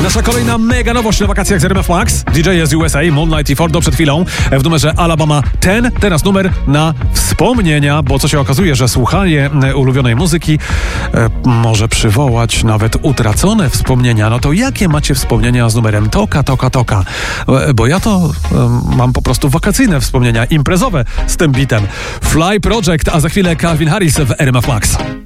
Nasza kolejna mega nowość na wakacjach z RMF Max. DJ z USA, Moonlight i Fordo przed chwilą w numerze Alabama 10. Teraz numer na wspomnienia, bo co się okazuje, że słuchanie ulubionej muzyki może przywołać nawet utracone wspomnienia. No to jakie macie wspomnienia z numerem Toka, Toka, Toka? Bo ja to mam po prostu wakacyjne wspomnienia imprezowe z tym bitem. Fly Project, a za chwilę Calvin Harris w RMF Max.